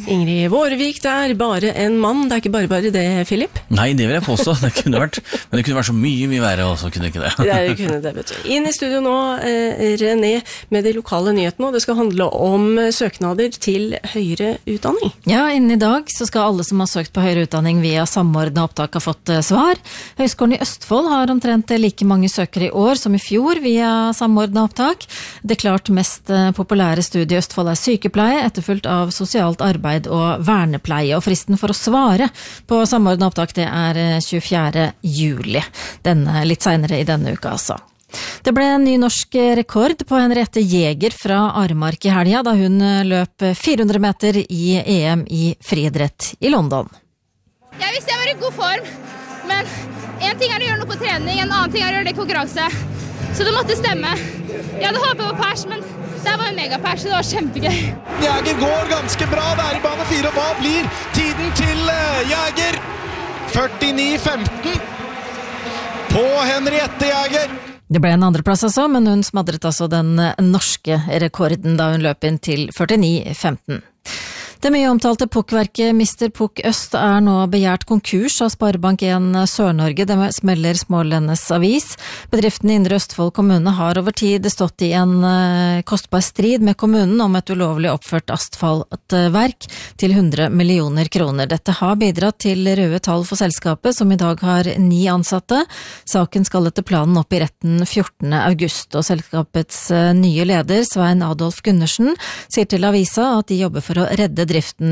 Ingrid Vårevik, det er bare en mann, det er ikke bare det, Philip? Nei, det vil jeg påstå, det kunne vært, men det kunne vært så mye verre også, kunne det ikke det? Det kunne det, vet du. Inn i studio nå, René, med de lokale nyhetene, og det skal handle om søknader til høyere utdanning. Ja, innen i dag så skal alle som har søkt på høyere utdanning via samordnet opptak ha fått svar. Høgskolen i Østfold har omtrent like mange søkere i år som i fjor via samordnet opptak. Det klart mest populære studiet i Østfold er sykepleie, etterfulgt av sosialt arbeid og vernepleie, og fristen for å svare på samordnet opptak det er 24. juli, litt senere i denne uka altså. Det ble en ny norsk rekord på Henriette Jæger fra Aremark i helga, da hun løp 400 meter i EM i friidrett i London. Jeg visste jeg var i god form, men en ting er å gjøre noe på trening, en annen ting er å gjøre det i konkurranse. Så det måtte stemme. Jeg hadde håpet på pers, men det var en megapers, så det var kjempegøy. Jæger går ganske bra, det er i bane 4, og hva blir tiden til Jæger? 49.15 på Henriette Jæger. Det ble en andreplass altså, men hun smadret altså den norske rekorden da hun løp inn til 49.15. Det mye omtalte pukkverket Mr. Pukk Øst er nå begjært konkurs av Sparebank 1 Sør-Norge, det smeller Smålendes avis. Bedriften i Indre Østfold kommune har over tid stått i en kostbar strid med kommunen om et ulovlig oppført asfaltverk til 100 millioner kroner. Dette har bidratt til røde tall for selskapet, som i dag har 9 ansatte. Saken skal etter planen opp i retten 14. august, og selskapets nye leder, Svein Adolf Gundersen, sier til avisa at de jobber for å redde driften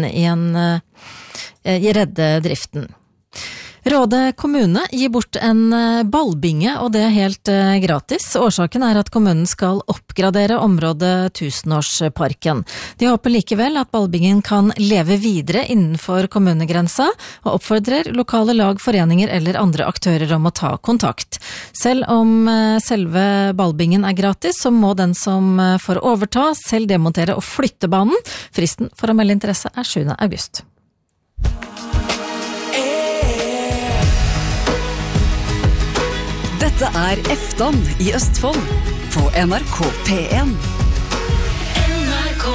redde driften. Råde kommune gir bort en ballbinge, og det er helt gratis. Årsaken er at kommunen skal oppgradere området Tusenårsparken. De håper likevel at ballbingen kan leve videre innenfor kommunegrensa, og oppfordrer lokale lag, foreninger eller andre aktører om å ta kontakt. Selv om selve ballbingen er gratis, så må den som får overta selv demontere og flytte banen. Fristen for å melde interesse er 7. august. Dette er Eftan i Østfold på NRK P1. NRK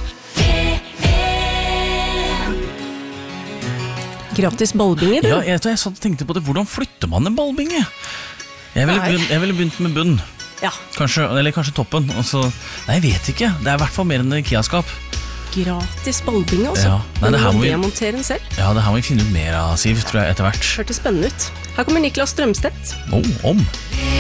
P1. Gratis ballbinge, du? Ja, jeg satt og tenkte på det. Hvordan flytter man en ballbinge? Jeg ville begynt med bunn. Ja. Kanskje toppen. Nei, jeg vet ikke. Det er i hvert fall mer enn IKEA-skap. Gratis ballbinge også. Ja. Nei, det her må vi demontere den selv. Ja, det her må vi finne ut mer av, Siv, tror jeg, etter hvert. Hørtes spennende ut. Her kommer Niklas Strømstedt. Om.